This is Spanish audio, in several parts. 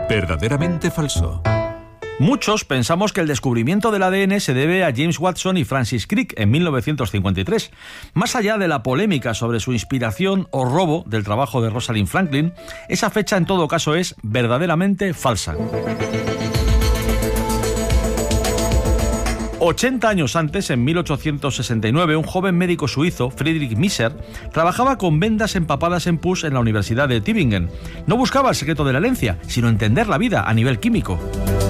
Verdaderamente falso. Muchos pensamos que el descubrimiento del ADN se debe a James Watson y Francis Crick en 1953. Más allá de la polémica sobre su inspiración o robo del trabajo de Rosalind Franklin, esa fecha en todo caso es verdaderamente falsa. 80 años antes, en 1869, un joven médico suizo, Friedrich Miser, trabajaba con vendas empapadas en pus en la Universidad de Tübingen. No buscaba el secreto de la herencia, sino entender la vida a nivel químico.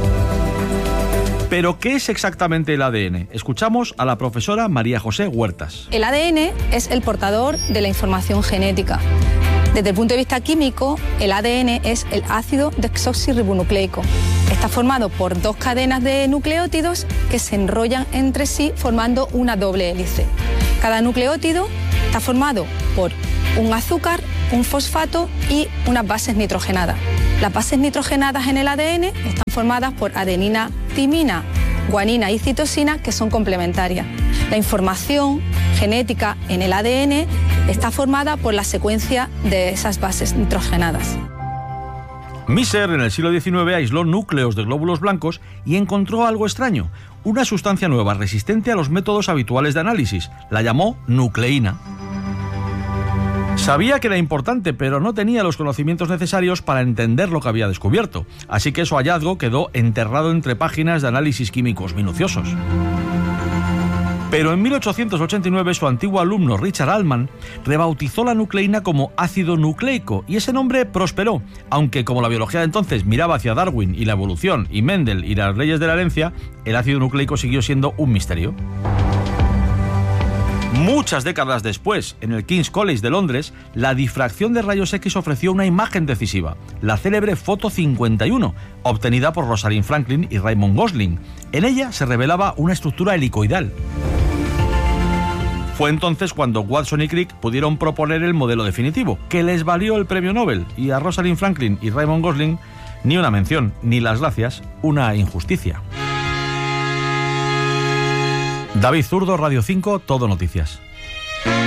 ¿Pero qué es exactamente el ADN? Escuchamos a la profesora María José Huertas. El ADN es el portador de la información genética. Desde el punto de vista químico, el ADN es el ácido desoxirribonucleico. Está formado por dos cadenas de nucleótidos que se enrollan entre sí formando una doble hélice. Cada nucleótido está formado por un azúcar, un fosfato y unas bases nitrogenadas. Las bases nitrogenadas en el ADN están formadas por adenina, timina, guanina y citosina, que son complementarias. La información genética en el ADN está formada por la secuencia de esas bases nitrogenadas. Miser en el siglo XIX aisló núcleos de glóbulos blancos y encontró algo extraño, una sustancia nueva resistente a los métodos habituales de análisis. La llamó nucleína. Sabía que era importante, pero no tenía los conocimientos necesarios para entender lo que había descubierto, así que su hallazgo quedó enterrado entre páginas de análisis químicos minuciosos. Pero en 1889 su antiguo alumno Richard Altman rebautizó la nucleína como ácido nucleico y ese nombre prosperó, aunque como la biología de entonces miraba hacia Darwin y la evolución y Mendel y las leyes de la herencia, el ácido nucleico siguió siendo un misterio. Muchas décadas después, en el King's College de Londres, la difracción de rayos X ofreció una imagen decisiva, la célebre foto 51, obtenida por Rosalind Franklin y Raymond Gosling. En ella se revelaba una estructura helicoidal. Fue entonces cuando Watson y Crick pudieron proponer el modelo definitivo, que les valió el premio Nobel, y a Rosalind Franklin y Raymond Gosling ni una mención, ni las gracias, una injusticia. David Zurdo, Radio 5, Todo Noticias.